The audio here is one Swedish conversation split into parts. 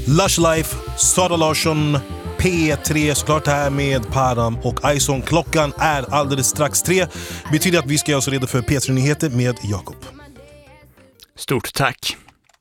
Lush Life, Sara Larsson, P3 såklart här med Param och Ison. Klockan är alldeles strax 3. Betyder att vi ska göra oss redo för P3-nyheter med Jakob. Stort tack.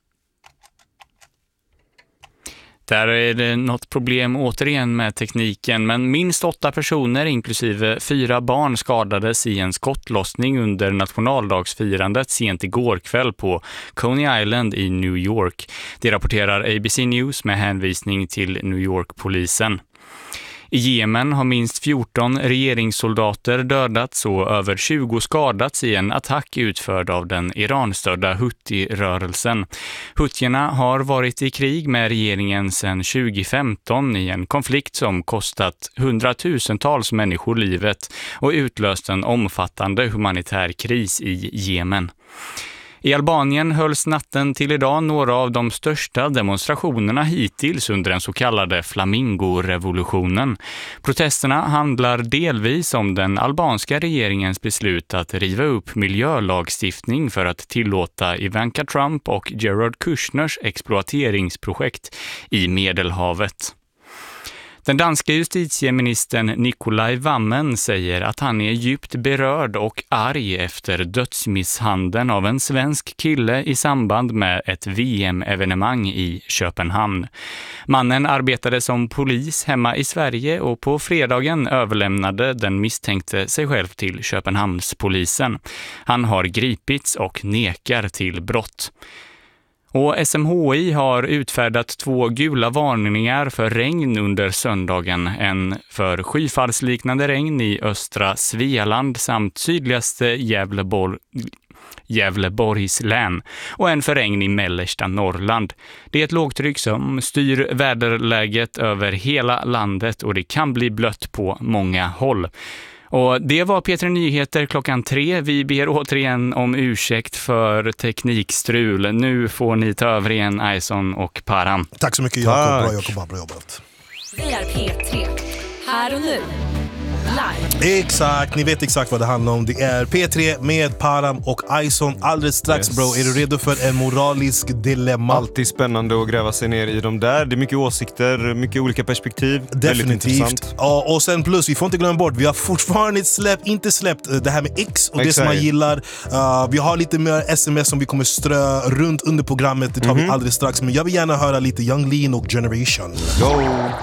Där är det något problem återigen med tekniken, men minst 8 personer inklusive 4 barn skadades i en skottlossning under nationaldagsfirandet sent igår kväll på Coney Island i New York. Det rapporterar ABC News med hänvisning till New York-polisen. I Jemen har minst 14 regeringssoldater dödats och över 20 skadats i en attack utförd av den Iran-stödda Houthi-rörelsen. Houthierna har varit i krig med regeringen sedan 2015 i en konflikt som kostat hundratusentals människor livet och utlöst en omfattande humanitär kris i Jemen. I Albanien hölls natten till idag några av de största demonstrationerna hittills under den så kallade Flamingo-revolutionen. Protesterna handlar delvis om den albanska regeringens beslut att riva upp miljölagstiftning för att tillåta Ivanka Trump och Jared Kushners exploateringsprojekt i Medelhavet. Den danska justitieministern Nikolaj Wammen säger att han är djupt berörd och arg efter dödsmisshandeln av en svensk kille i samband med ett VM-evenemang i Köpenhamn. Mannen arbetade som polis hemma i Sverige och på fredagen överlämnade den misstänkte sig själv till Köpenhamnspolisen. Han har gripits och nekar till brott. Och SMHI har utfärdat 2 gula varningar för regn under söndagen. En för skyfallsliknande regn i östra Svealand samt sydligaste Gävleborgs län och en för regn i mellersta Norrland. Det är ett lågtryck som styr väderläget över hela landet och det kan bli blött på många håll. Och det var P3 Nyheter klockan 3. Vi ber återigen om ursäkt för teknikstrul. Nu får ni ta över igen, Ison och Param. Tack så mycket Jakob, bra jobbat. Vi är P3, här och nu, live. Exakt, ni vet exakt vad det handlar om. Det är P3 med Param och Ison. Alldeles strax bro, är du redo för en moralisk dilemma? Alltid spännande att gräva sig ner i de där. Det är mycket åsikter, mycket olika perspektiv. Definitivt. Ja, och sen plus, vi får inte glömma bort, vi har fortfarande inte släppt det här med X och det som man gillar. Vi har lite mer sms som vi kommer strö runt under programmet. Det tar vi alldeles strax. Men jag vill gärna höra lite Young Lean och Generation. Go!